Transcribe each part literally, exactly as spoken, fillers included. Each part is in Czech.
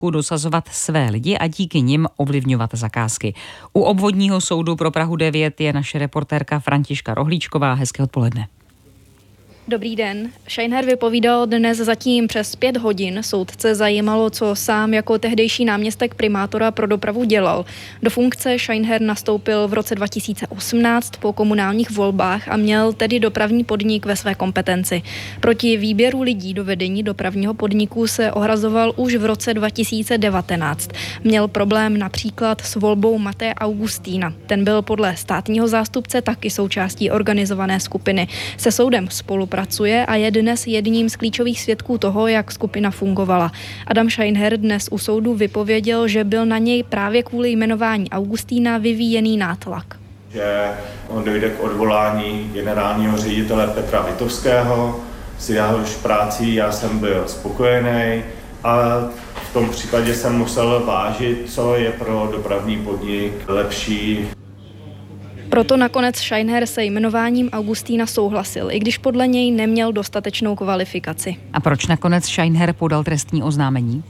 dosazovat své lidi a díky nim ovlivňovat zakázky. U obvodního soudu pro Prahu devět je naše reportérka Františka Rohlíčková. Hezké odpoledne. Dobrý den. Scheinherr vypovídal dnes zatím přes pět hodin. Soudce zajímalo, co sám jako tehdejší náměstek primátora pro dopravu dělal. Do funkce Scheinherr nastoupil v roce dva tisíce osmnáct po komunálních volbách a měl tedy dopravní podnik ve své kompetenci. Proti výběru lidí do vedení dopravního podniku se ohrazoval už v roce dva tisíce devatenáct. Měl problém například s volbou Mateje Augustína. Ten byl podle státního zástupce taky součástí organizované skupiny. Se soudem spolupracoval pracuje a je dnes jedním z klíčových svědků toho, jak skupina fungovala. Adam Scheinherr dnes u soudu vypověděl, že byl na něj právě kvůli jmenování Augustína vyvíjený nátlak. Že on dojde k odvolání generálního ředitele Petra Vitovského, s jehož práci já jsem byl spokojený, ale v tom případě jsem musel vážit, co je pro dopravní podnik lepší. Proto nakonec Scheinherr se jmenováním Augustína souhlasil, i když podle něj neměl dostatečnou kvalifikaci. A proč nakonec Scheinherr podal trestní oznámení?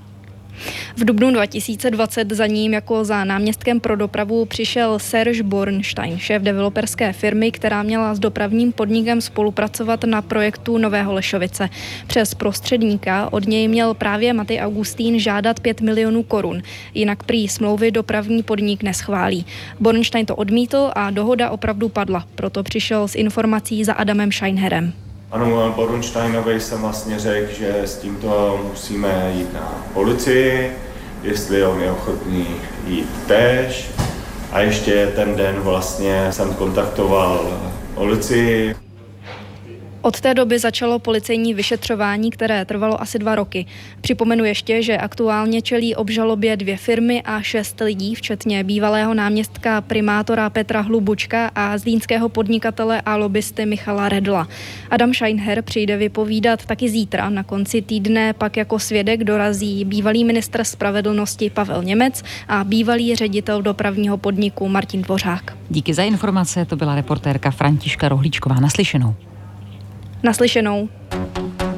V dubnu dva tisíce dvacet za ním jako za náměstkem pro dopravu přišel Serge Bornstein, šéf developerské firmy, která měla s dopravním podnikem spolupracovat na projektu Nového Lešovice. Přes prostředníka od něj měl právě Matej Augustín žádat pět milionů korun, jinak prý smlouvy dopravní podnik neschválí. Bornstein to odmítl a dohoda opravdu padla, proto přišel s informací za Adamem Scheinherrem. Panu Bornsteinovi jsem vlastně řekl, že s tímto musíme jít na policii, jestli on je ochotný jít též. A ještě ten den vlastně jsem kontaktoval policii. Od té doby začalo policejní vyšetřování, které trvalo asi dva roky. Připomenu ještě, že aktuálně čelí obžalobě dvě firmy a šest lidí, včetně bývalého náměstka primátora Petra Hlubučka a zlínského podnikatele a lobbysty Michala Redla. Adam Scheinherr přijde vypovídat taky zítra. Na konci týdne pak jako svědek dorazí bývalý ministr spravedlnosti Pavel Němec a bývalý ředitel dopravního podniku Martin Dvořák. Díky za informace, to byla reportérka Františka Rohlíčková. Naslyšenou. Naslyšenou.